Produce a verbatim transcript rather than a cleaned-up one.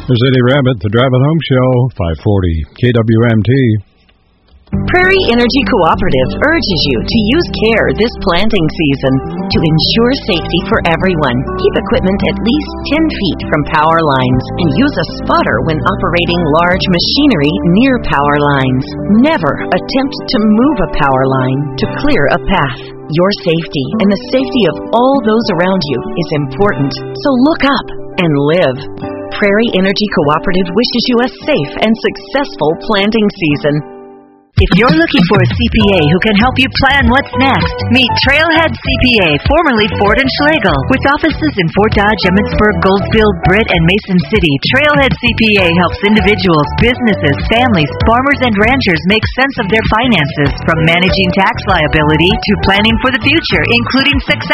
There's Eddie Rabbit, the Drive It Home Show, five forty K W M T. Prairie Energy Cooperative urges you to use care this planting season to ensure safety for everyone. Keep equipment at least ten feet from power lines and use a spotter when operating large machinery near power lines. Never attempt to move a power line to clear a path. Your safety and the safety of all those around you is important, so look up and live. Prairie Energy Cooperative wishes you a safe and successful planting season. If you're looking for a C P A who can help you plan what's next, meet Trailhead C P A, formerly Ford and Schlegel. With offices in Fort Dodge, Emmitsburg, Goldfield, Britt, and Mason City, Trailhead C P A helps individuals, businesses, families, farmers, and ranchers make sense of their finances, from managing tax liability to planning for the future, including success.